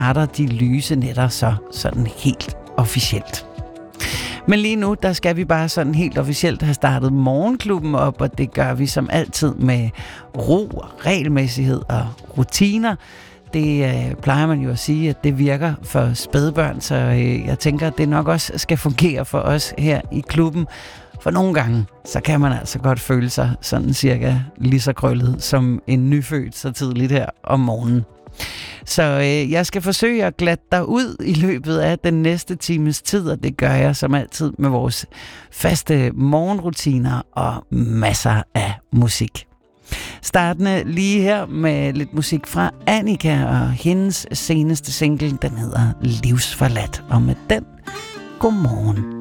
starter de lyse nætter så sådan helt officielt. Men lige nu, der skal vi bare sådan helt officielt have startet morgenklubben op, og det gør vi som altid med ro, regelmæssighed og rutiner. Det plejer man jo at sige, at det virker for spædbørn, så jeg tænker, at det nok også skal fungere for os her i klubben. For nogle gange, så kan man altså godt føle sig sådan cirka lige så krøllet som en nyfødt så tidligt her om morgenen. Så jeg skal forsøge at glatte dig ud i løbet af den næste times tid, og det gør jeg som altid med vores faste morgenrutiner og masser af musik. Startende lige her med lidt musik fra Annika og hendes seneste single, den hedder Livsforladt, og med den, godmorgen.